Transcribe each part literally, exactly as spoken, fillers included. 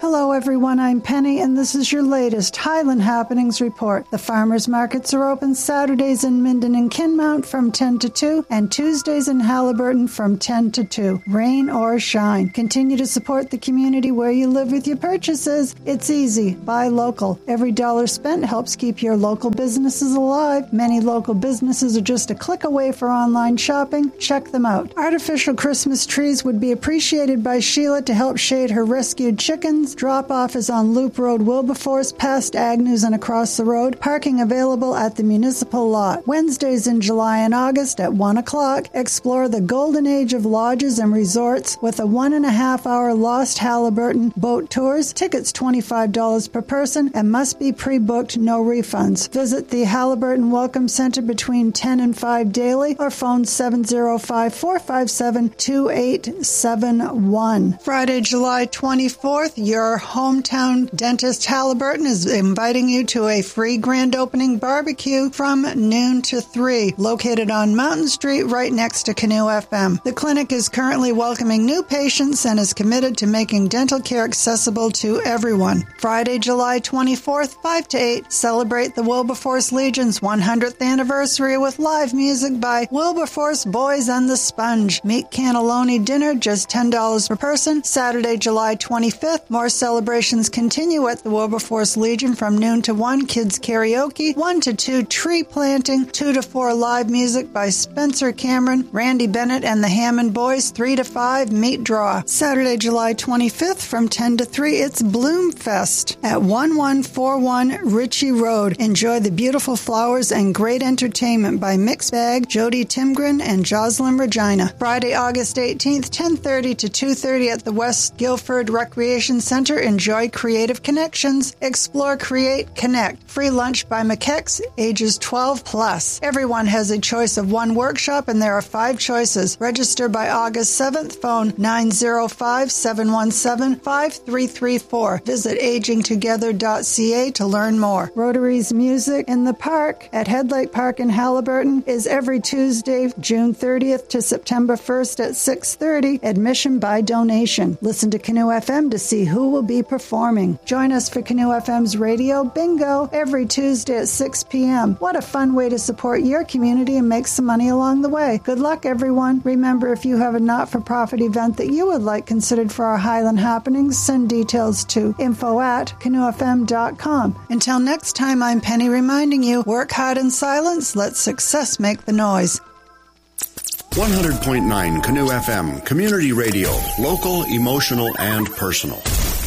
Hello everyone, I'm Penny and this is your latest Highland Happenings report. The farmers markets are open Saturdays in Minden and Kinmount from ten to two and Tuesdays in Halliburton from ten to two. Rain or shine. Continue to support the community where you live with your purchases. It's easy. Buy local. Every dollar spent helps keep your local businesses alive. Many local businesses are just a click away for online shopping. Check them out. Artificial Christmas trees would be appreciated by Sheila to help shade her rescued chickens. Drop-off is on Loop Road, Wilberforce, past Agnews and across the road. Parking available at the municipal lot. Wednesdays in July and August at one o'clock. Explore the golden age of lodges and resorts with a one and a half hour Lost Halliburton boat tours. Tickets twenty-five dollars per person and must be pre-booked, no refunds. Visit the Halliburton Welcome Center between ten and five daily or phone seven oh five, four five seven, two eight seven one. Friday, July twenty-fourth, your hometown dentist Halliburton is inviting you to a free grand opening barbecue from noon to three, located on Mountain Street right next to Canoe F M. The clinic is currently welcoming new patients and is committed to making dental care accessible to everyone. Friday, July twenty-fourth, five to eight, celebrate the Wilberforce Legion's one hundredth anniversary with live music by Wilberforce Boys and the Sponge. Meat cannelloni dinner, just ten dollars per person. Saturday, July twenty-fifth, more celebrations continue at the Wilberforce Legion from noon to one. Kids karaoke, one to two tree planting, two to four live music by Spencer Cameron, Randy Bennett and the Hammond Boys, three to five meat draw. Saturday, July twenty-fifth from ten to three, it's Bloom Fest at eleven forty-one Ritchie Road. Enjoy the beautiful flowers and great entertainment by Mixed Bag, Jody Timgren and Jocelyn Regina. Friday, August eighteenth, ten thirty to two thirty at the West Guilford Recreation Center. Enjoy creative connections. Explore, create, connect. Free lunch by McKex, ages twelve plus. Everyone has a choice of one workshop and there are five choices. Register by August seventh. Phone nine oh five, seven one seven, five three three four. Visit aging together dot c a to learn more. Rotary's Music in the Park at Headlight Park in Halliburton is every Tuesday, June thirtieth to September first at six thirty. Admission by donation. Listen to Canoe F M to see who will be performing. Join us for Canoe F M's Radio Bingo every Tuesday at six p.m. What a fun way to support your community and make some money along the way. Good luck, everyone. Remember, if you have a not-for-profit event that you would like considered for our Highland Happenings, send details to info at canoe f m dot com. Until next time, I'm Penny reminding you, work hard in silence, let success make the noise. one hundred point nine Canoe F M, community radio, local, emotional, and personal.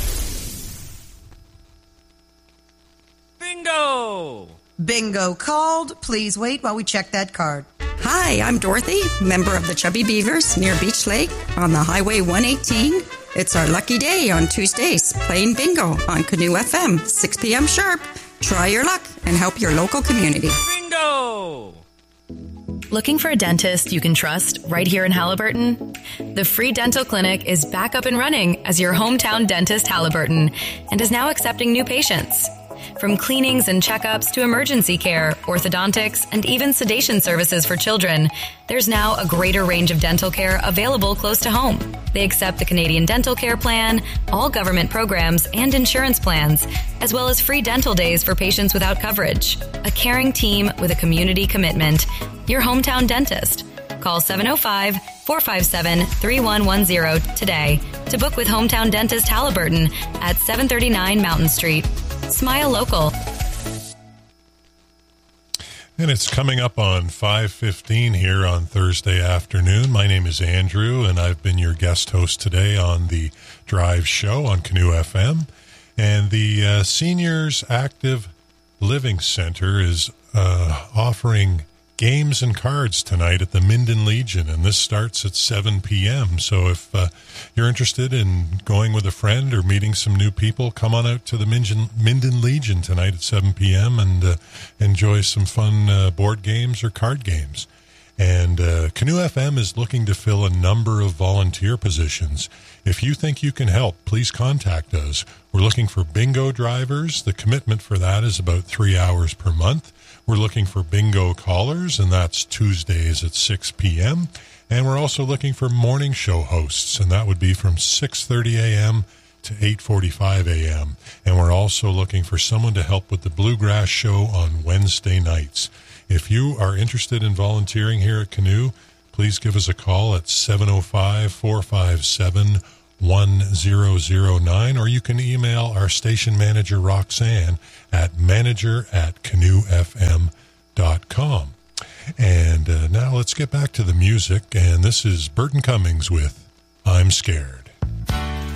Bingo! Bingo called. Please wait while we check that card. Hi, I'm Dorothy, member of the Chubby Beavers near Beach Lake on the Highway one eighteen. It's our lucky day on Tuesdays, playing bingo on Canoe F M, six p.m. sharp. Try your luck and help your local community. Bingo! Looking for a dentist you can trust right here in Halliburton? The Free Dental Clinic is back up and running as your hometown dentist, Halliburton, and is now accepting new patients. From cleanings and checkups to emergency care, orthodontics, and even sedation services for children, there's now a greater range of dental care available close to home. They accept the Canadian Dental Care Plan, all government programs and insurance plans, as well as free dental days for patients without coverage. A caring team with a community commitment. Your hometown dentist. Call seven oh five, four five seven, three one one zero today to book with Hometown Dentist Halliburton at seven thirty-nine Mountain Street. Smile local. And it's coming up on five fifteen here on Thursday afternoon. My name is Andrew, and I've been your guest host today on the Drive Show on Canoe F M. And the uh, Seniors Active Living Center is uh, offering games and cards tonight at the Minden Legion, and this starts at seven p.m. So if uh, you're interested in going with a friend or meeting some new people, come on out to the Minden, Minden Legion tonight at seven p.m. and uh, enjoy some fun uh, board games or card games. And uh, Canoe F M is looking to fill a number of volunteer positions. If you think you can help, please contact us. We're looking for bingo drivers. The commitment for that is about three hours per month. We're looking for bingo callers, and that's Tuesdays at six p.m. And we're also looking for morning show hosts, and that would be from six thirty a.m. to eight forty-five a.m. And we're also looking for someone to help with the Bluegrass Show on Wednesday nights. If you are interested in volunteering here at Canoe, please give us a call at seven oh five, four five seven, one zero zero nine, or you can email our station manager, Roxanne, at manager at canoe f m dot com. And uh, now let's get back to the music, and this is Burton Cummings with I'm Scared.